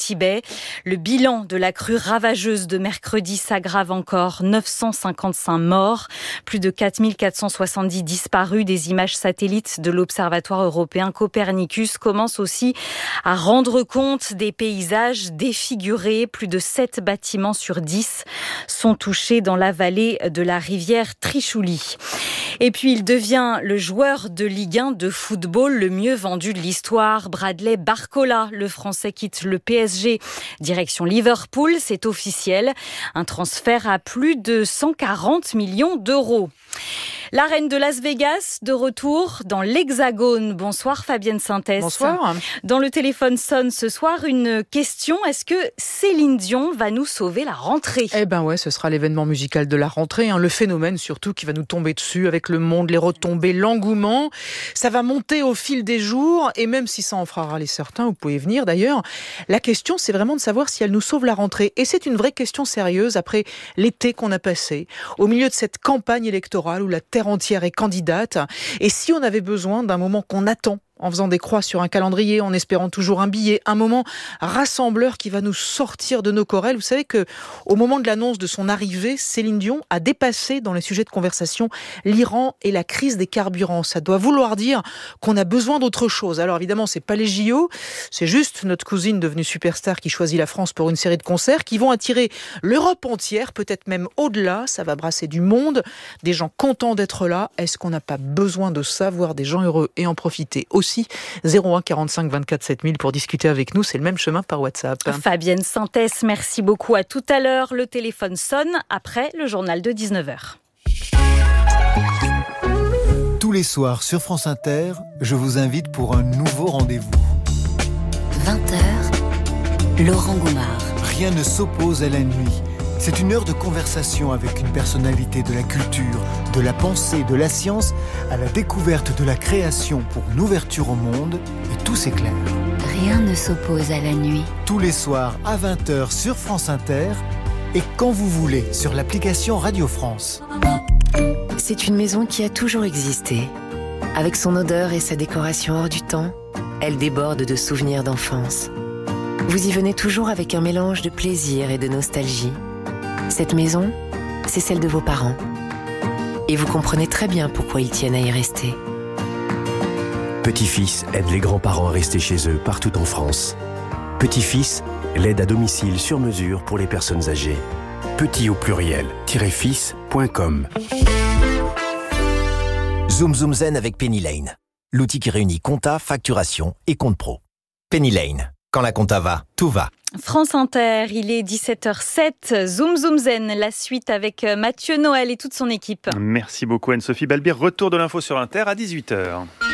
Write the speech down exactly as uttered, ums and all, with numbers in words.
Tibet. Le bilan de la crue ravageuse de mercredi s'aggrave encore. neuf cent cinquante-cinq morts, plus de quatre mille quatre cent soixante-dix disparus. Des images satellites de l'Observatoire européen Copernicus commencent aussi à rendre compte des paysages défigurés. Plus de sept bâtiments sur dix sont touchés dans la vallée de la rivière Trichouli. Et puis il devient le joueur de Ligue un de football le mieux vendu de l'histoire. Bradley Barcola, le Français, quitte le P S G direction Liverpool. C'est officiel. Un transfert à plus de cent quarante millions d'euros. La reine de Las Vegas, de retour dans l'Hexagone. Bonsoir Fabienne Sintès. Bonsoir. Dans le téléphone sonne ce soir une question. Est-ce que Céline Dion va nous sauver la rentrée ? Eh ben ouais, ce sera l'événement musical de la rentrée. Hein. Le phénomène surtout qui va nous tomber dessus avec le monde, les retombées, l'engouement. Ça va monter au fil des jours et même si ça en fera râler certains, vous pouvez venir d'ailleurs. La question, c'est vraiment de savoir si elle nous sauve la rentrée. Et c'est une vraie question sérieuse après l'été qu'on a passé, au milieu de cette campagne électorale où la terre entière est candidate. Et si on avait besoin d'un moment qu'on attend, en faisant des croix sur un calendrier, en espérant toujours un billet, un moment rassembleur qui va nous sortir de nos querelles. Vous savez que, au moment de l'annonce de son arrivée, Céline Dion a dépassé dans les sujets de conversation l'Iran et la crise des carburants. Ça doit vouloir dire qu'on a besoin d'autre chose. Alors évidemment, c'est pas les J O, c'est juste notre cousine devenue superstar qui choisit la France pour une série de concerts qui vont attirer l'Europe entière, peut-être même au-delà. Ça va brasser du monde, des gens contents d'être là. Est-ce qu'on n'a pas besoin de ça, voir des gens heureux et en profiter aussi? zéro un quarante-cinq vingt-quatre sept mille pour discuter avec nous, c'est le même chemin par WhatsApp. Fabienne Sintès, merci beaucoup. À tout à l'heure. Le téléphone sonne après le journal de dix-neuf heures. Tous les soirs sur France Inter, je vous invite pour un nouveau rendez-vous. vingt heures, Laurent Goumard. Rien ne s'oppose à la nuit. C'est une heure de conversation avec une personnalité de la culture, de la pensée, de la science, à la découverte de la création pour une ouverture au monde, et tout s'éclaire. Rien ne s'oppose à la nuit. Tous les soirs à vingt heures sur France Inter, et quand vous voulez sur l'application Radio France. C'est une maison qui a toujours existé. Avec son odeur et sa décoration hors du temps, elle déborde de souvenirs d'enfance. Vous y venez toujours avec un mélange de plaisir et de nostalgie. Cette maison, c'est celle de vos parents. Et vous comprenez très bien pourquoi ils tiennent à y rester. Petit-fils aide les grands-parents à rester chez eux partout en France. Petit-fils, l'aide à domicile sur mesure pour les personnes âgées. Petit au pluriel, fils point com. Zoom Zoom Zen avec Penny Lane. L'outil qui réunit compta, facturation et compte pro. Penny Lane. Quand la compta va, tout va. France Inter, il est dix-sept heures sept. Zoom Zoom Zen, la suite avec Mathieu Noël et toute son équipe. Merci beaucoup Anne-Sophie Balbir. Retour de l'info sur Inter à dix-huit heures.